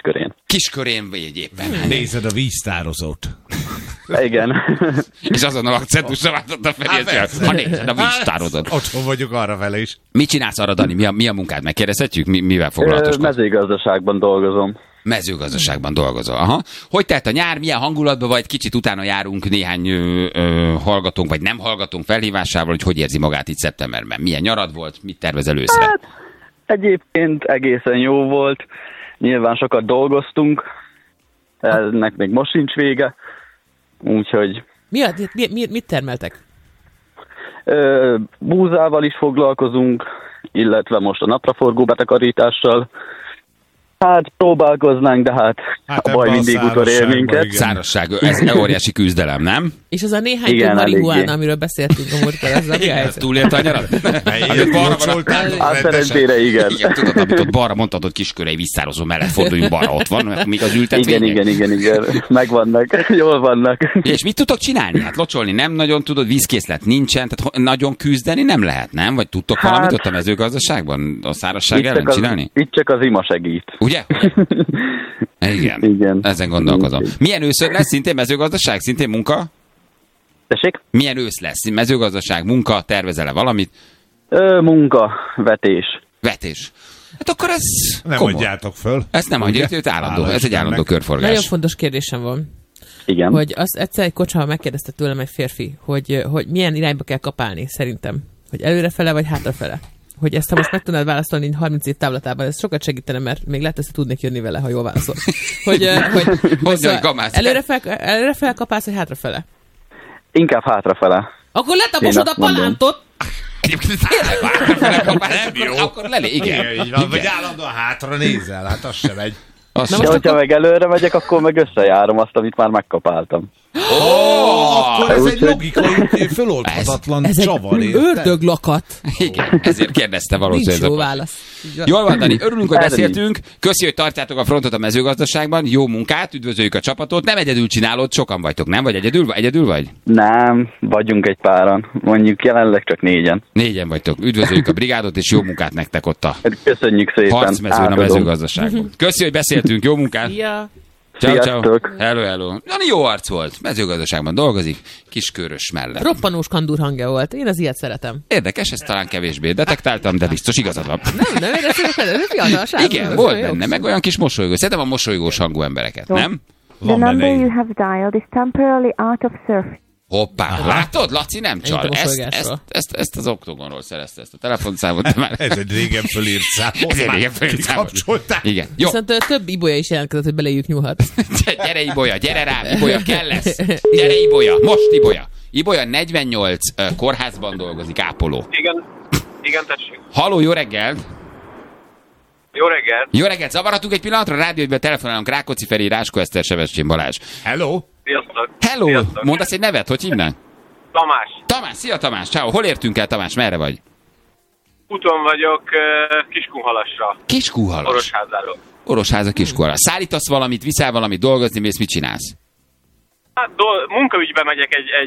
Kiskörén. Kiskörén vagy éppen. Nézed a víztározót. Igen. És azonnal akcentusra váltott a felé, ha nézed a víztározót. Otthon vagyok arra vele is. Mit csinálsz arra, Dani? Mi a munkád? Megkérdezhetjük? Mivel foglalatoskodsz? Mezőgazdaságban dolgozom. Mezőgazdaságban dolgozol. Aha. Hogy telt a nyár? Milyen hangulatban vagy? Kicsit utána járunk néhány hallgatónk, vagy nem hallgatónk felhívásával, hogy érzi magát itt szeptemberben. Milyen nyarad volt? Mit tervezel őszre? Hát, egyébként egészen jó volt. Nyilván sokat dolgoztunk. Ennek még most sincs vége. Úgyhogy... Mit termeltek? Búzával is foglalkozunk, illetve most a napraforgó betakarítással. Hát próbálkoznánk, de hát a baj mindig utolér minket. Szárazság, ez óriási küzdelem, nem? És az a néhány több marihuána, amiről beszéltünk a múltkor, ez a mi a helyzet? Túlélte a nyarat? Hát szerencsére igen. Igen, tudod, amit ott balra mondtad, hogy Kiskörei víztározó mellett forduljunk balra, ott van, míg az ültetvények. Igen. Megvannak, jól vannak. És mit tudtok csinálni? Hát locsolni nem nagyon tudod, vízkészlet nincsen, tehát nagyon küzdeni nem lehet, nem? Vagy tudtok valamit ott a mezőgazdaságban a szárazság ellen csinálni? Itt csak az ima segít. Ugye? Igen. Ezen gondolkozom. Milyen ősz lesz? Szintén mezőgazdaság? Szintén munka? Tessék? Milyen ősz lesz? Mezőgazdaság, munka? Tervezel-e valamit? Munka, vetés. Hát akkor ez nem komoly. Adjátok föl. Ezt nem adjuk, ez egy állandó körforgás. Nagyon fontos kérdésem van. Igen. Hogy azt egyszer egy kocsa megkérdezte tőlem egy férfi, hogy milyen irányba kell kapálni szerintem. Hogy előrefele vagy hátrafele. Hogy ezt, ha most meg tudnád válaszolni 30 év távlatában, ez sokat segítene, mert még lehet, hogy tudnék jönni vele, ha jól válaszol. Előrefele kapálsz, vagy hátrafele? Inkább hátrafele. Akkor letaposod a palántot! Egyébként hátrafele kapálsz, akkor lelé, igen. Vagy állandóan hátra nézel, hát az sem egy. Hogyha meg előre megyek, akkor meg összejárom azt, amit már megkapáltam. Akkor ez egy logikai, föloldhatatlan csavar. Ez egy ördöglakat. Igen, ezért kérdezte valószínűleg. Nincs jó válasz. Jól van, Dani, örülünk, hogy beszéltünk. Köszi, hogy tartjátok a frontot a mezőgazdaságban. Jó munkát, üdvözöljük a csapatot. Nem egyedül csinálod, sokan vagytok, nem? Vagy egyedül vagy? Nem, vagyunk egy páran. Mondjuk jelenleg csak 4-en. 4-en vagytok. Üdvözöljük a brigádot, és jó munkát nektek ott a köszönjük szépen. harcmezőn a mezőgazdaságban. Köszi, hogy beszéltünk, jó munkát. Ja. Ciao. Hello. Nani jó arc volt. Mezőgazdaságban dolgozik, Kiskörös mellett. Roppanós kandúr hangja volt. Én az ilyet szeretem. Érdekes, ezt talán kevésbé detektáltam, de biztos igazad van. Nem ez fiatalság. Igen, volt benne, meg olyan kis mosolygó. Szerintem a mosolygós hangú embereket, nem? The number you have dialed is temporarily out of service. Hoppá, látod? Laci nem csal. Ezt az Oktogonról szerezte, ezt a telefonszámot. De már... Ez egy régen fölírt szám. Igen. Jó. Viszont több Ibolya is jelentkezett, hogy beléjük nyúlhat. Gyere Ibolya, gyere rám, Ibolya kell lesz. Gyere Ibolya, most Ibolya. Ibolya 48 kórházban dolgozik, ápoló. Igen, tessék. Halló, jó reggelt. Jó reggelt. Jó reggelt, zavarhatunk egy pillanatra, rádiógyben telefonálunk Rákóczi Feri, Ráskó Eszter, Sebestyén Balázs. Hello. Sziasztok. Hello. Sziasztok. Mondasz egy nevet, hogy hívnál? Tamás, szia Tamás, ciao. Hol értünk el, Tamás, merre vagy? úton vagyok Kiskunhalasra. Kiskunhalas? Orosházáról. Orosháza, Kiskunhalas. Szállítasz valamit, viszel valamit, dolgozni mész, mit csinálsz? Hát munkaügybe megyek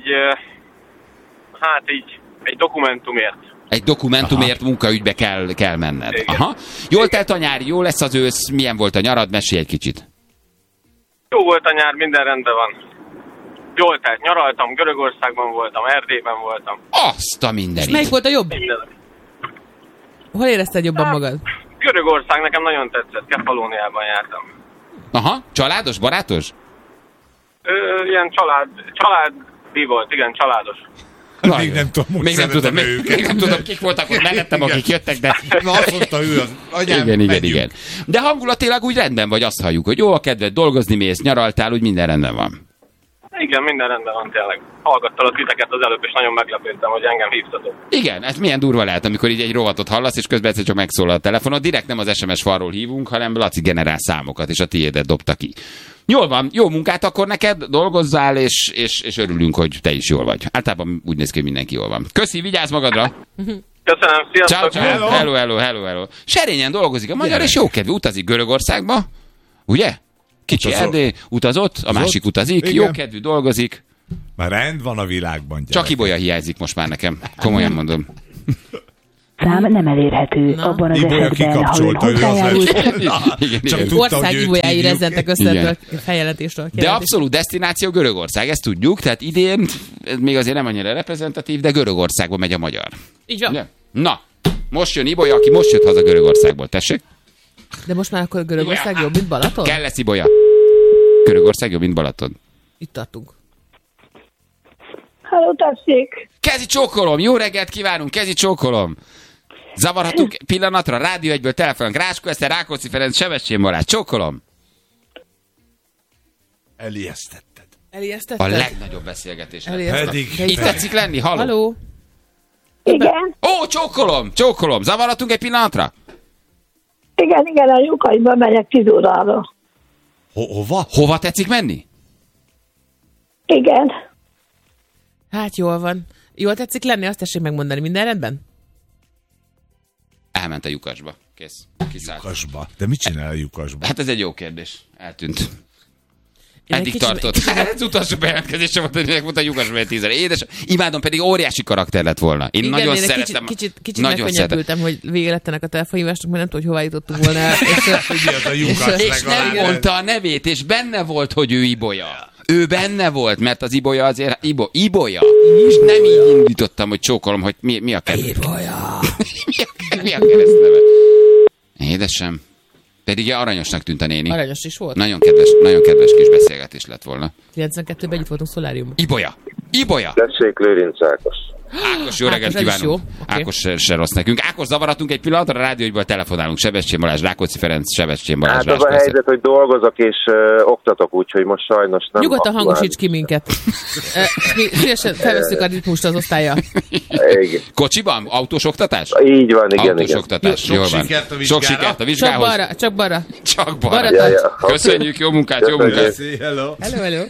egy dokumentumért. Egy dokumentumért munkaügybe kell menned. Igen. Aha. Jól telt a nyár, jó lesz az ősz, milyen volt a nyarad? Mesélj egy kicsit. Jó volt a nyár, minden rendben van. Jól telt, nyaraltam, Görögországban voltam, Erdélyben voltam. Azt a mindenit. És melyik volt a jobb? Minden. Hol érezted jobban magad? Görögország nekem nagyon tetszett, Kefalóniában jártam. Aha, családos, barátos? Ilyen családi volt, igen, családos. Még nem tudom, még nem tudom, kik voltak ott mellettem, akik jöttek, de... Na, azt mondta ő az anyám, igen. De hangulatilag úgy rendben vagy, azt halljuk, hogy jó a kedved, dolgozni mész, nyaraltál, úgy minden rendben van. Igen, minden rendben van tényleg. Hallgattalak titeket az előbb, és nagyon meglepődtem, hogy engem hívtatok. Igen, ez milyen durva lehet, amikor így egy rovatot hallasz, és közben egyszer csak megszólal a telefonod. Direkt nem az SMS falról hívunk, hanem Laci generál számokat, és a tiédet dobta ki. Jól van, jó munkát akkor neked, dolgozzál, és örülünk, hogy te is jól vagy. Általában úgy néz ki, hogy mindenki jól van. Köszi, vigyázz magadra! Köszönöm, sziasztok! Ciao. Hello. Serényen dolgozik a magyar, és jókedvű, utazik Görögországba, ugye? Kicsi Erdély, utazott, a másik utazik, jókedvű, dolgozik. Már rend van a világban. Csak Ibolya hiányzik most már nekem, komolyan mondom. szám nem elérhető. Abban az esetben, ha ön hozzájárult... Ország ibolyái rezzentek össze a feljelentésről. De abszolút desztináció Görögország, ezt tudjuk, tehát idén még azért nem annyira reprezentatív, de Görögországba megy a magyar. Így van. Ugye? Na, most jön Ibolya, aki most jött haza Görögországból, tessék? De most már akkor Görögország jobb, mint Balaton? Kell lesz Ibolya. Görögország jobb, mint Balaton. Itt tartunk. Halló, tessék! Kezi csókolom, jó reggelt kívánunk, kezi csókolom. Zavarhatunk pillanatra, Rádió 1-ből telefonunk, Ráskó Eszter, Rákóczi Ferenc, Sebestyén Balázs, csókolom. Elijesztetted. A legnagyobb beszélgetés. Pedig. Itt tetszik lenni, halló? Igen. Ó, csókolom, zavarhatunk egy pillanatra? Igen, a lyukaiba megyek 10 órára. Hova? Hova tetszik menni? Igen. Hát jól van. Jól tetszik lenni, azt tessék megmondani. Minden rendben? Elment a lyukasba. Kész. Kiszállt. Lyukasba? De mit csinál a lyukasba? Hát ez egy jó kérdés. Eltűnt. Eddig tartott. Ez utolsó bejelentkezésre volt, hogy mondta a lyukasba egy 10-re. Édes, imádom, pedig óriási karakter lett volna. Én igen, nagyon szeretem. Kicsit megkönnyebbültem, hogy vége lettenek a telefonhívásnak, mert nem tudom, hogy hová jutottunk volna el. És nem mondta a nevét, és benne volt, hogy ő Ibolya. Ő benne volt, mert az Ibolya azért... Ibolya. És nem így indítottam, hogy csókolom, hogy mi a keresztneve. Ibolya. mi a keresztneve? Édesem. Pedig aranyosnak tűnt a néni. Aranyos is volt. Nagyon kedves kis beszélgetés lett volna. 92-ben együtt voltunk Szoláriumban. Ibolya. Tessék, Lőrinc Ákos. Ákos, jó reggelt kívánunk. Ákos se rossz nekünk. Ákos, zavaratunk egy pillanatra, a Rádió 1-ből telefonálunk. Sebestyén Balázs, Rákóczi Ferenc, Sebestyén Balázs. Hát az a helyzet, hogy dolgozok és oktatok, úgyhogy most sajnos nem... Nyugodtan hangosíts ki minket. Szívesen felveszünk a ritmust az osztállyal. Kocsiban? Autós oktatás? Így van, igen. Autós oktatás, jól van. Sok sikert a vizsgához. Csak balra. Csak balra. Köszönjük, jó munkát, jó munkát. Hello.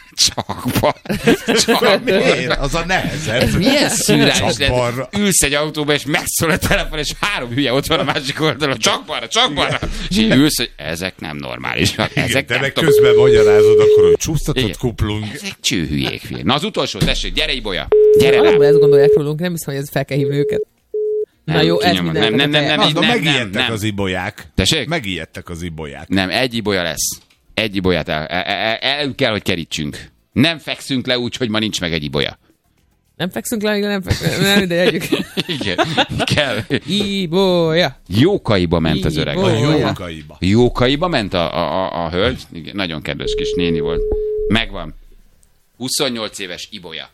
Csak miért? Az a nehezebb. Milyen szűrális lett. Ülsz egy autóba, és megszól a telefon, és 3 hülye ott van a másik oldalon. Csak balra. És így ülsz, hogy ezek nem normálisak. Ezek de meg közben magyarázod akkor, hogy csúsztatott kuplung. Ezek csőhülyék. Na az utolsó, tessék, gyere Ibolya. Gyere rá. Alapból ezt gondolják rólunk, nem hiszem, hogy ez fel kell hívni őket. Na jó, ez minden. Nem. Megijedtek az ibolyák. Tessék? Megijedtek az ibolyák. Nem, egy Ibolya lesz. Egy Ibolyát el kell, hogy kerítsünk. Nem fekszünk le úgy, hogy ma nincs meg egy Ibolya. Nem fekszünk le, nem ide jegyük. Igen, kell. Ibolya. Jókaiba ment az öreg. Jókaiba ment a hölgy. Igen, nagyon kedves kis néni volt. Megvan. 28 éves Ibolya.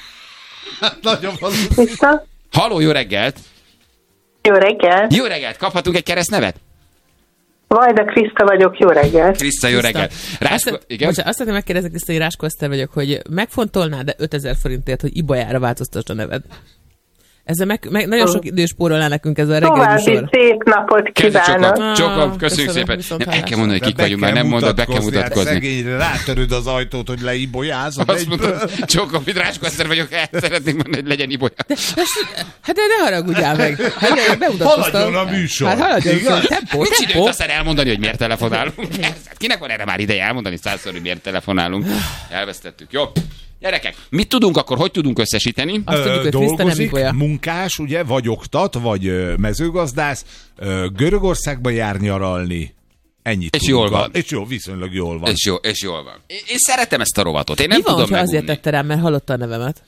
Nagyon van. Halló, jó reggelt! Jó reggelt! Jó reggelt! Kaphatunk egy keresztnevet? Vajda Kriszta vagyok, jó reggelt! Kriszta, jó reggelt! Igen? Azt szeretném megkérdezni, Kriszta, hogy Ráskó Eszter vagyok, hogy megfontolnád-e 5000 forintért, hogy Ibolyára változtasd a neved? Ezzel nagyon sok idős spórolná nekünk ez a reggeli műsor. További szép napot kívánok! Csokop, köszönjük szépen. El kell mondani, hogy kik vagyunk, már nem mondod, be kell mutatkozni. Szegényre rátöröd az ajtót, hogy leibolyázod. Azt mondom, Csokop, itt Ráskó Eszter vagyok, szeretnénk mondani, hogy legyen Ibolya. Hát ne haragudjál meg. Haladjon a műsor. Hát haladjon a műsor. Nincs időt aztán elmondani, hogy miért telefonálunk. Kinek van erre már ideje elmondani 100-szor, hogy miért telefonálunk? Elvesztettük. Jó. Gyerekek, mit tudunk akkor, hogy tudunk összesíteni? Azt tudjuk, hogy Kriszta nem Ibolya. Munkás, ugye, vagy oktat, vagy mezőgazdász, Görögországba jár nyaralni. Ennyit és jól van. És jó, viszonylag jól van. És jól van. Én szeretem ezt a rovatot. Én nem mi van, tudom megunni. Azért tette rám, mert hallotta a nevemet?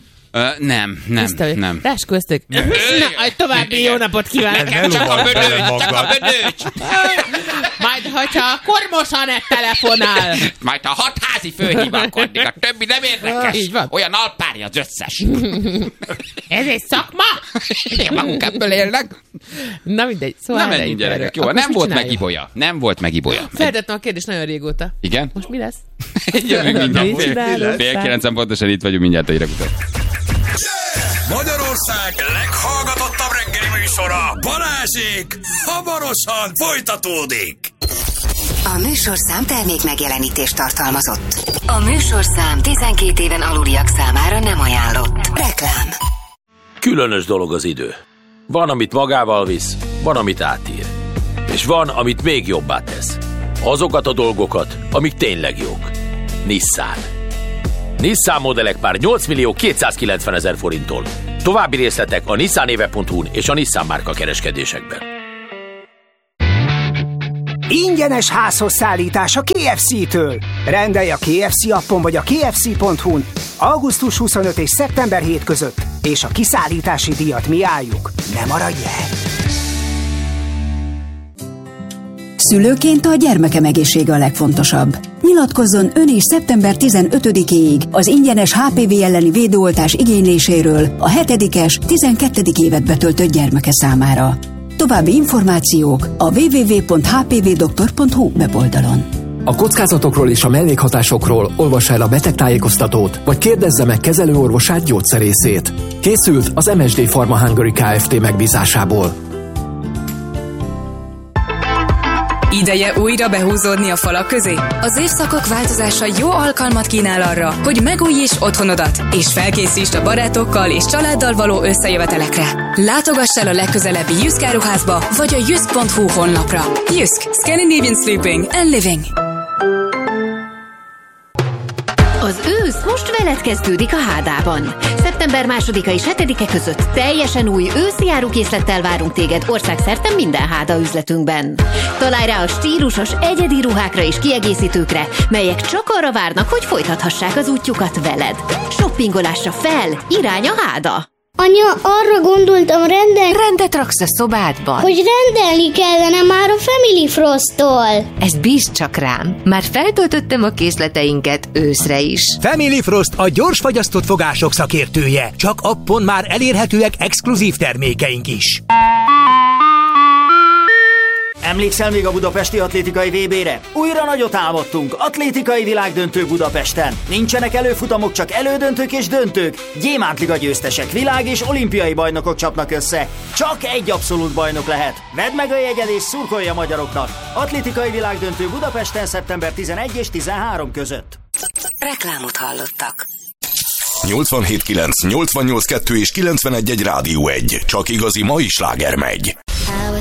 Nem. Ráskó Eszter. Na, további jó napot kívánok. Csak a bödöcs. Majd, hogyha a Kormosanet telefonál. Majd a hatházi főhíválkodik, a többi nem érdekes. Így van. Olyan alpárja az összes. Ez egy szakma? Igen, magunk ebből élnek. Na mindegy. Szóval na menjünk, gyerekek. Jó, nem volt meg Ibolya. Feltettem a kérdést nagyon régóta. Igen? Most mi lesz? Jövünk mindjárt. Fél 9 pontosan itt vagyunk mindjárt a hírek után. Magyarország leghallgatottabb reggeli műsora, Balázsék, hamarosan folytatódik. A műsorszám termék megjelenítést tartalmazott. A műsorszám 12 éven aluliak számára nem ajánlott. Reklám. Különös dolog az idő. Van, amit magával visz, van, amit átír. És van, amit még jobbá tesz. Azokat a dolgokat, amik tényleg jók. Nissan. Nissan modellek már 8.290.000 forinttól. További részletek a nissanéve.hu-n és a Nissan márka kereskedésekben. Ingyenes házhoz szállítás a KFC-től. Rendelj a KFC appon vagy a kfc.hu-n augusztus 25 és szeptember 7 között, és a kiszállítási díjat mi álljuk. Ne maradj el! Szülőként a gyermekem egészsége a legfontosabb. Nyilatkozzon ön is szeptember 15-éig az ingyenes HPV elleni védőoltás igényléséről a 7-es, 12. évet betöltött gyermeke számára. További információk a www.hpvdoktor.hu weboldalon. A kockázatokról és a mellékhatásokról olvassa el a betegtájékoztatót, vagy kérdezze meg kezelőorvosát, gyógyszerészét. Készült az MSD Pharma Hungary Kft. Megbízásából. Ideje újra behúzódni a falak közé? Az évszakok változása jó alkalmat kínál arra, hogy megújíts otthonodat, és felkészítsd a barátokkal és családdal való összejövetelekre. Látogass el a legközelebbi Jysk áruházba, vagy a jysk.hu honlapra. Jysk. Scandinavian Sleeping and Living. Az ősz most veled kezdődik a Hádában. Szeptember 2-a és 7-e között teljesen új őszi árukészlettel várunk téged országszerte minden Háda üzletünkben. Találj rá a stílusos, egyedi ruhákra és kiegészítőkre, melyek csak arra várnak, hogy folytathassák az útjukat veled. Shoppingolásra fel, irány a Háda! Anya, arra gondoltam rendet raksz a szobádban. Hogy rendelni kellene már a Family Frost-tól. Ezt bízd csak rám. Már feltöltöttem a készleteinket őszre is. Family Frost a gyorsfagyasztott fogások szakértője. Csak appon már elérhetőek exkluzív termékeink is. Emlékszel még a budapesti atlétikai VB-re? Újra nagyot álmodtunk. Atlétikai világdöntő Budapesten. Nincsenek előfutamok, csak elődöntők és döntők. Gyémántliga győztesek, világ és olimpiai bajnokok csapnak össze. Csak egy abszolút bajnok lehet. Vedd meg a jegyed és szurkolj a magyaroknak. Atlétikai világdöntő Budapesten szeptember 11 és 13 között. Reklámot hallottak. 87.9, 88.2 és 91.1 Rádió 1. Csak igazi mai sláger megy.